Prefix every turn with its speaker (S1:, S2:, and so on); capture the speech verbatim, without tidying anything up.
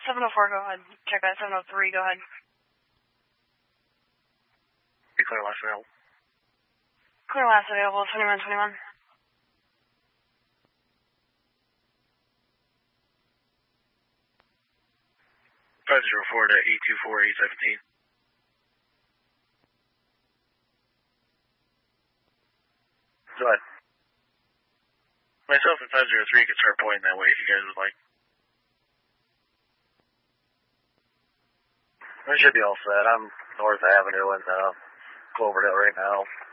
S1: seven oh four, go ahead. Check that. seven oh three, go ahead.
S2: Be clear last available.
S1: Clear last available, twenty-one twenty-one.
S2: five zero four to eight two four eight seventeen. Go ahead. Myself and five zero three can start pointing that way if you guys would like. I should be all set. I'm North Avenue in uh, Cloverdale right now.